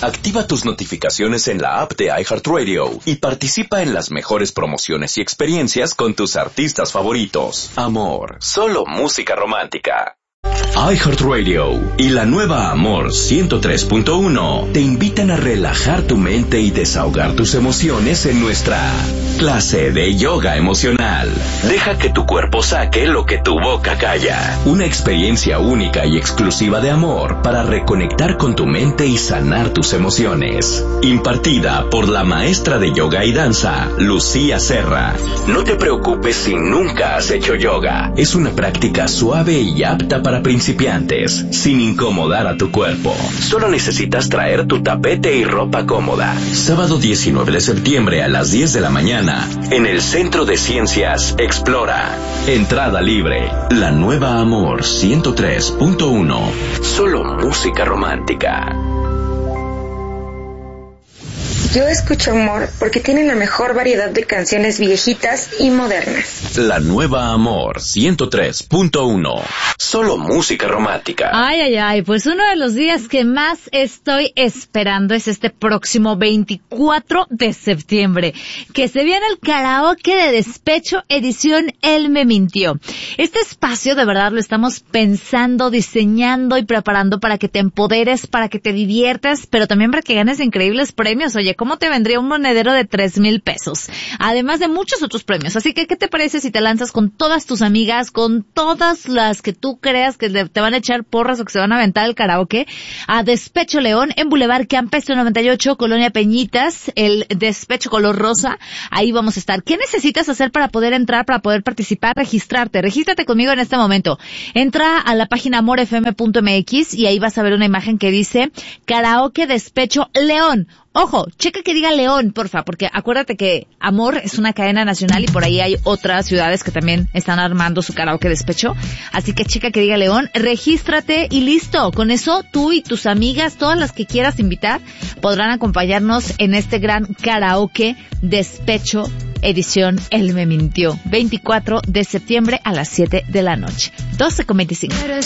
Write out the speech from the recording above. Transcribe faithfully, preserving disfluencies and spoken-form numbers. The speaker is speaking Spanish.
Activa tus notificaciones en la app de iHeartRadio y participa en las mejores promociones y experiencias con tus artistas favoritos. Amor, solo música romántica. iHeartRadio y la nueva Amor ciento tres punto uno te invitan a relajar tu mente y desahogar tus emociones en nuestra clase de yoga emocional. Deja que tu cuerpo saque lo que tu boca calla. Una experiencia única y exclusiva de amor para reconectar con tu mente y sanar tus emociones. Impartida por la maestra de yoga y danza, Lucía Serra. No te preocupes si nunca has hecho yoga. Es una práctica suave y apta para principiantes, sin incomodar a tu cuerpo. Solo necesitas traer tu tapete y ropa cómoda. Sábado diecinueve de septiembre a las diez de la mañana, en el Centro de Ciencias Explora. Entrada libre. La nueva Amor ciento tres punto uno. Solo música romántica. Yo escucho Amor porque tiene la mejor variedad de canciones viejitas y modernas. La nueva Amor ciento tres punto uno. Solo música romántica. Ay, ay, ay, pues uno de los días que más estoy esperando es este próximo veinticuatro de septiembre, que se viene el karaoke de Despecho edición Él me mintió. Este espacio de verdad lo estamos pensando, diseñando y preparando para que te empoderes, para que te diviertas, pero también para que ganes increíbles premios. Oye, ¿cómo te vendría un monedero de tres mil pesos? Además de muchos otros premios. Así que, ¿qué te parece si te lanzas con todas tus amigas, con todas las que tú creas que te van a echar porras o que se van a aventar el karaoke, a Despecho León en Boulevard Campeche noventa y ocho, Colonia Peñitas, el Despecho color rosa? Ahí vamos a estar. ¿Qué necesitas hacer para poder entrar, para poder participar? Registrarte. Regístrate conmigo en este momento. Entra a la página amor f m punto m x y ahí vas a ver una imagen que dice Karaoke Despecho León. Ojo, checa que diga León, porfa, porque acuérdate que Amor es una cadena nacional y por ahí hay otras ciudades que también están armando su karaoke despecho. Así que checa que diga León, regístrate y listo. Con eso, tú y tus amigas, todas las que quieras invitar, podrán acompañarnos en este gran karaoke despecho edición Él me mintió. veinticuatro de septiembre a las siete de la noche. doce con veinticinco.